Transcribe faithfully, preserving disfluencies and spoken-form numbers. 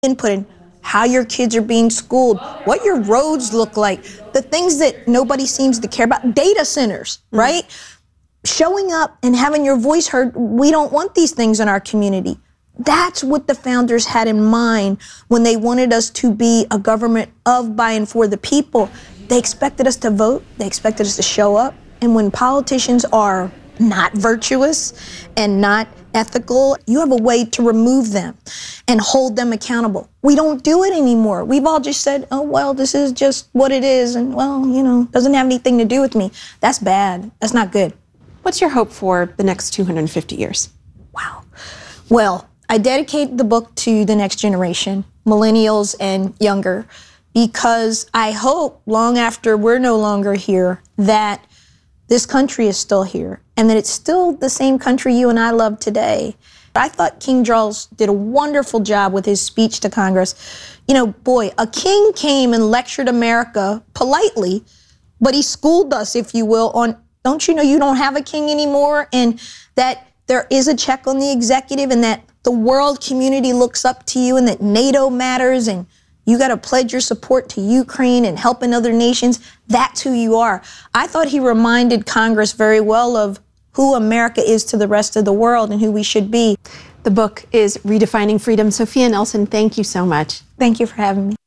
input in how your kids are being schooled, what your roads look like, the things that nobody seems to care about, data centers, mm-hmm. right? Showing up and having your voice heard. We don't want these things in our community. That's what the founders had in mind when they wanted us to be a government of, by, and for the people. They expected us to vote. They expected us to show up. And when politicians are not virtuous and not ethical, you have a way to remove them and hold them accountable. We don't do it anymore. We've all just said, oh, well, this is just what it is. And, well, you know, doesn't have anything to do with me. That's bad. That's not good. What's your hope for the next two hundred fifty years? Wow. Well, I dedicate the book to the next generation, millennials and younger, because I hope long after we're no longer here that this country is still here and that it's still the same country you and I love today. I thought King Charles did a wonderful job with his speech to Congress. You know, boy, a king came and lectured America politely, but he schooled us, if you will, on, don't you know you don't have a king anymore, and that there is a check on the executive, and that the world community looks up to you, and that NATO matters, and you got to pledge your support to Ukraine and helping other nations. That's who you are. I thought he reminded Congress very well of who America is to the rest of the world and who we should be. The book is Redefining Freedom. Sophia Nelson, thank you so much. Thank you for having me.